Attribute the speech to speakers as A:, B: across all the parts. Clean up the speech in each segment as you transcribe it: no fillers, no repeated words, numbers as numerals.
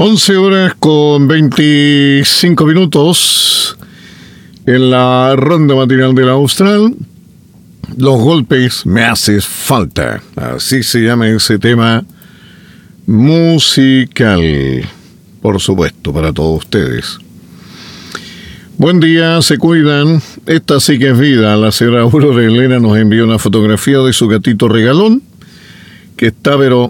A: 11 horas con 25 minutos en la ronda matinal de la Austral. Los golpes me haces falta. Así se llama ese tema musical. Por supuesto, para todos ustedes. Buen día, se cuidan. Esta sí que es vida. La señora Aurora Elena nos envió una fotografía de su gatito regalón, que está pero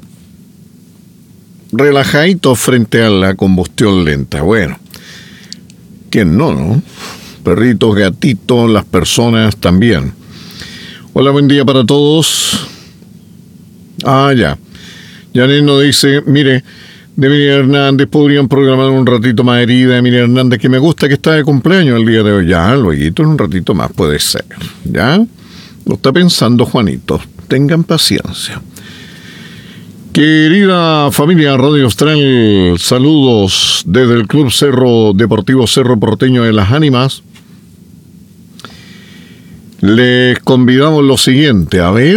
A: relajadito frente a la combustión lenta. Bueno, ¿quién no? Perritos, gatitos, las personas también. Hola, buen día para todos. Ya. Janet nos dice, mire, de Miriam Hernández podrían programar un ratito más herida de Miriam Hernández, que me gusta que está de cumpleaños el día de hoy. Ya, luego en un ratito más puede ser. ¿Ya? Lo está pensando Juanito. Tengan paciencia. Querida familia Radio Austral, saludos desde el Club Deportivo Cerro Porteño de las Ánimas. Les convidamos lo siguiente, a ver.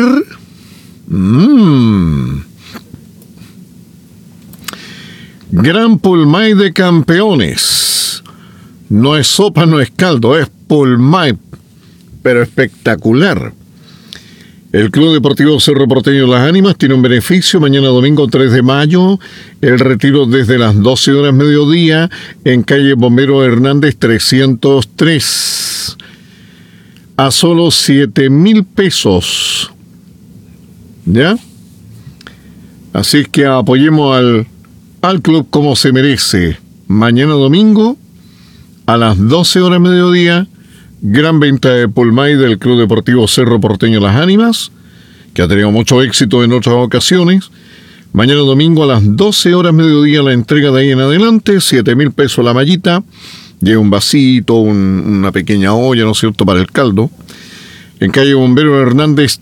A: Gran Pulmay de campeones. No es sopa, no es caldo, es Pulmay, pero espectacular. El Club Deportivo Cerro Porteño de las Ánimas tiene un beneficio mañana domingo 3 de mayo, el retiro desde las 12 horas mediodía en calle Bombero Hernández 303. A solo 7,000 pesos. ¿Ya? Así que apoyemos al club como se merece. Mañana domingo, a las 12 horas mediodía, gran venta de Pulmay del Club Deportivo Cerro Porteño Las Ánimas, que ha tenido mucho éxito en otras ocasiones. Mañana domingo a las 12 horas mediodía la entrega de ahí en adelante, 7,000 pesos la mallita. Lleva un vasito, una pequeña olla, ¿no es cierto?, para el caldo. En calle Bombero Hernández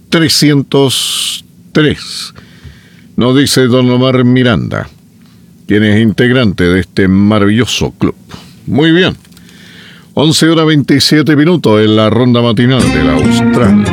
A: 303. Nos dice don Omar Miranda, quien es integrante de este maravilloso club. Muy bien. 11 horas 27 minutos en la ronda matinal de la Austral.